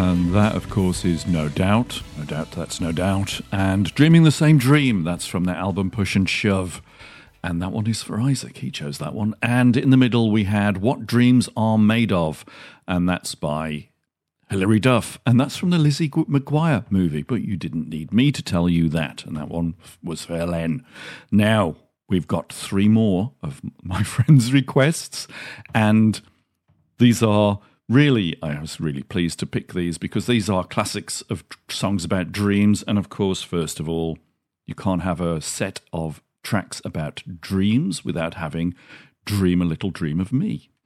And that, of course, is No Doubt. No Doubt, that's No Doubt. And Dreaming the Same Dream, that's from their album Push and Shove. And that one is for Isaac. He chose that one. And in the middle, we had What Dreams Are Made Of. And that's by Hilary Duff. And that's from the Lizzie McGuire movie. But you didn't need me to tell you that. And that one was for Helen. Now, we've got 3 more of my friends' requests. And these are really, I was really pleased to pick these because these are classics of songs about dreams. And of course, first of all, you can't have a set of tracks about dreams without having Dream a Little Dream of Me.